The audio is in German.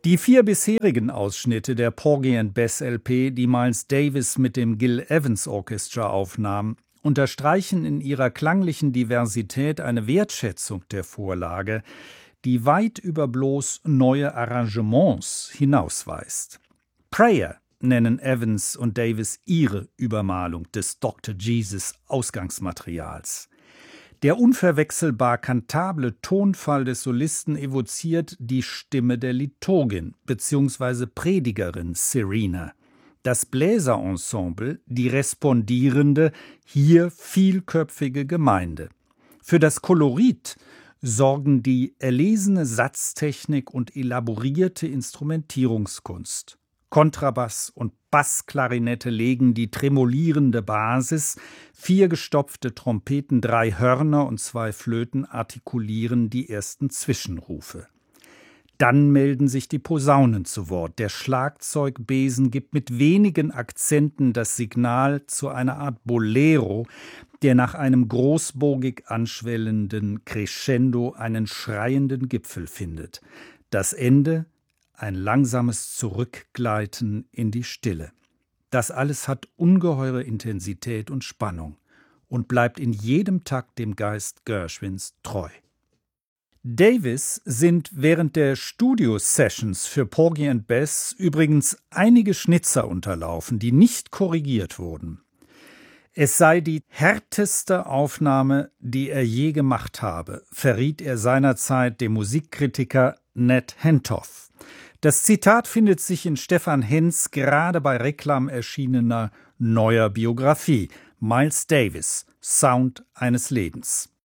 Die 4 bisherigen Ausschnitte der Porgy and Bess LP, die Miles Davis mit dem Gil Evans Orchestra aufnahm, unterstreichen in ihrer klanglichen Diversität eine Wertschätzung der Vorlage, die weit über bloß neue Arrangements hinausweist. Prayer nennen Evans und Davis ihre Übermalung des Dr. Jesus Ausgangsmaterials. Der unverwechselbar kantable Tonfall des Solisten evoziert die Stimme der Liturgin bzw. Predigerin Serena. Das Bläserensemble die respondierende, hier vielköpfige Gemeinde. Für das Kolorit sorgen die erlesene Satztechnik und elaborierte Instrumentierungskunst. Kontrabass und Bassklarinette legen die tremolierende Basis, 4 gestopfte Trompeten, 3 Hörner und 2 Flöten artikulieren die ersten Zwischenrufe. Dann melden sich die Posaunen zu Wort. Der Schlagzeugbesen gibt mit wenigen Akzenten das Signal zu einer Art Bolero, der nach einem großbogig anschwellenden Crescendo einen schreienden Gipfel findet. Das Ende ein langsames Zurückgleiten in die Stille. Das alles hat ungeheure Intensität und Spannung und bleibt in jedem Takt dem Geist Gershwins treu. Davis sind während der Studio-Sessions für Porgy and Bess übrigens einige Schnitzer unterlaufen, die nicht korrigiert wurden. Es sei die härteste Aufnahme, die er je gemacht habe, verriet er seinerzeit dem Musikkritiker Ned Hentoff. Das Zitat findet sich in Stefan Henns gerade bei Reklam erschienener neuer Biografie, Miles Davis, Sound eines Lebens.